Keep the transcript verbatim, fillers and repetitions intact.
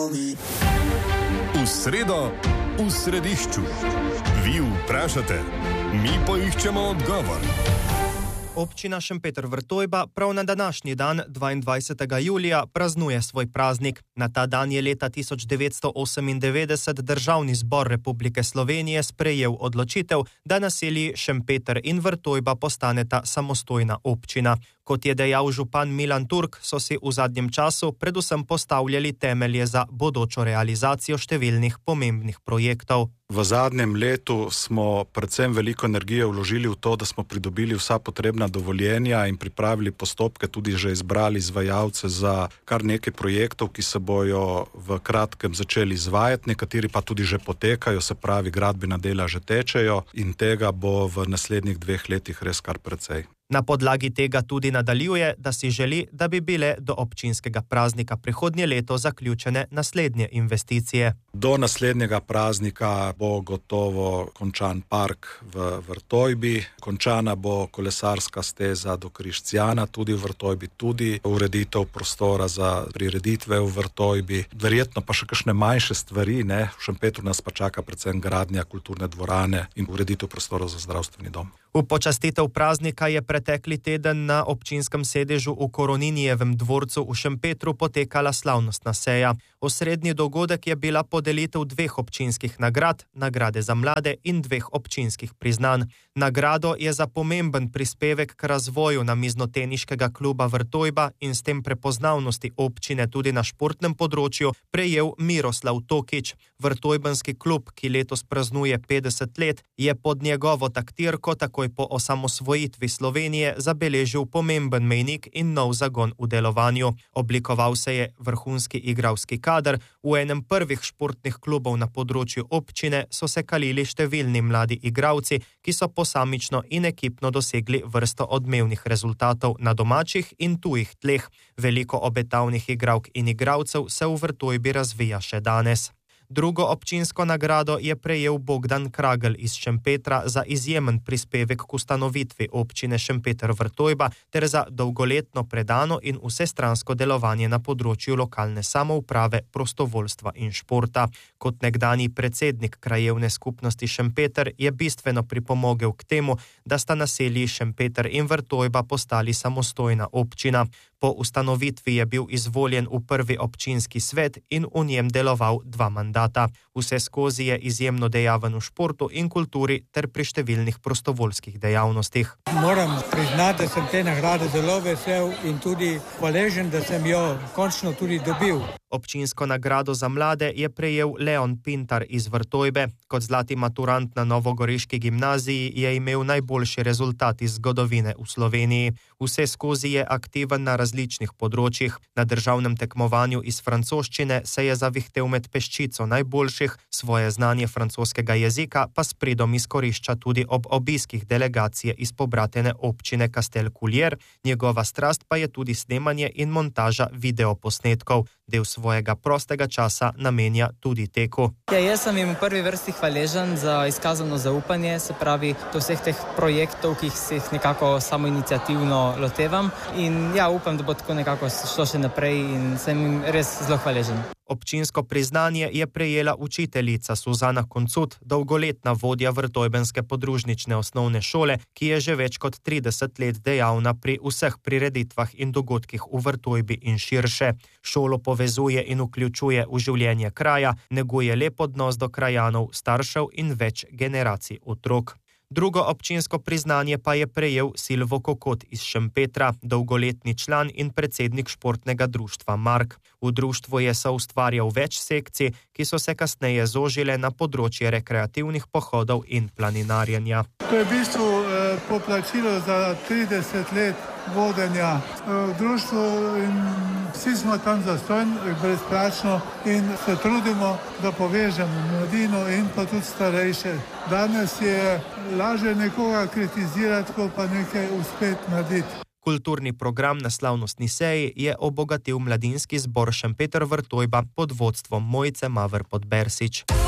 V sredo, v središču. Vi vprašate, mi poiščemo odgovor. Občina Šempeter-Vrtojba prav na današnji dan, dvaindvajsetega julija, praznuje svoj praznik. Na ta dan je leta tisoč devetsto osemindevetdeset Državni zbor Republike Slovenije sprejel odločitev, da naselji Šempeter in Vrtojba postaneta samostojna občina. Kot je dejal župan Milan Turk, so si v zadnjem času predvsem postavljali temelje za bodočo realizacijo številnih pomembnih projektov. V zadnjem letu smo predvsem veliko energije vložili v to, da smo pridobili vsa potrebna dovoljenja in pripravili postopke, tudi že izbrali izvajalce za kar nekaj projektov, ki se bojo v kratkem začeli izvajati, nekateri pa tudi že potekajo, se pravi gradbena dela že tečejo in tega bo v naslednjih dveh letih res kar precej. Na podlagi tega tudi nadaljuje, da si želi, da bi bile do občinskega praznika prihodnje leto zaključene naslednje investicije. Do naslednjega praznika bo gotovo končan park v Vrtojbi, končana bo kolesarska steza do Križcijana, tudi v Vrtojbi, tudi ureditev prostora za prireditve v Vrtojbi, verjetno pa še kakšne manjše stvari, ne? V Šempetru nas pa čaka predvsem gradnja kulturne dvorane in ureditev prostorov za zdravstveni dom. V počastitev praznika je pretekli teden na občinskem sedežu v Koroninijevem dvorcu v Šempetru potekala slavnostna seja. Osrednji dogodek je bila podelitev dveh občinskih nagrad, nagrade za mlade in dveh občinskih priznanj. Nagrado je za pomemben prispevek k razvoju namiznoteniškega kluba Vrtojba in s tem prepoznavnosti občine tudi na športnem področju prejel Miroslav Tokič. Vrtojbenski klub, ki letos praznuje petdeset let, je pod njegovo taktirko takoj po osamosvojitvi Slovenije zabeležil pomemben mejnik in nov zagon v delovanju. Oblikoval se je vrhunski igralski kader, v enem prvih športnih klubov na področju občine so se kalili številni mladi igralci, ki so posamično in ekipno dosegli vrsto odmevnih rezultatov na domačih in tujih tleh. Veliko obetavnih igralk in igralcev se v Vrtojbi razvija še danes. Drugo občinsko nagrado je prejel Bogdan Kragel iz Šempetra za izjemen prispevek k ustanovitvi občine Šempeter-Vrtojba ter za dolgoletno predano in vsestransko delovanje na področju lokalne samouprave, prostovoljstva in športa. Kot nekdanji predsednik krajevne skupnosti Šempeter je bistveno pripomogel k temu, da sta naselji Šempeter in Vrtojba postali samostojna občina. Po ustanovitvi je bil izvoljen v prvi občinski svet in v njem deloval dva mandata. Vse skozi je izjemno dejaven v športu in kulturi ter pri številnih prostovoljskih dejavnostih. Moram priznati, da sem te nagrade zelo vesel in tudi hvaležen, da sem jo končno tudi dobil. Občinsko nagrado za mlade je prejel Leon Pintar iz Vrtojbe. Kot zlati maturant na novogoriški gimnaziji je imel najboljši rezultat iz zgodovine v Sloveniji. Vse skozi je aktiven na različnih področjih. Na državnem tekmovanju iz francoščine se je zavihtel med peščico najboljših, svoje znanje francoskega jezika pa s pridom izkorišča tudi ob obiskih delegacije iz pobratene občine Castelculier. Njegova strast pa je tudi snemanje in montaža videoposnetkov. Del svojega prostega časa namenja tudi teku. Ja, jaz sem jim v prvi vrsti hvaležen za izkazano zaupanje, se pravi do vseh teh projektov, ki se jih nekako samoiniciativno lotevam in ja, upam, da bo tako nekako šlo še naprej in sem jim res zelo hvaležen. Občinsko priznanje je prejela učiteljica Suzana Koncut, dolgoletna vodja vrtojbenske podružnične osnovne šole, ki je že več kot trideset let dejavna pri vseh prireditvah in dogodkih v Vrtojbi in širše. Šolo povezuje in vključuje v življenje kraja, neguje lep odnos do krajanov, staršev in več generacij otrok. Drugo občinsko priznanje pa je prejel Silvo Kokot iz Šempetra, dolgoletni član in predsednik športnega društva Mark. V društvu je soustvarjal več sekcij, ki so se kasneje zožile na področje rekreativnih pohodov in planinarjenja. To je v bistvu eh, poplačilo za trideset let vodenja v društvu in vsi smo tam zastonj, brezplačno in se trudimo, da povežemo mladino in pa tudi starejše. Danes je lažje nekoga kritizirati, ko pa nekaj uspeti narediti. Kulturni program na slavnostni seji je obogatil mladinski zbor Šempeter-Vrtojba pod vodstvom Mojce Maver Podbersič.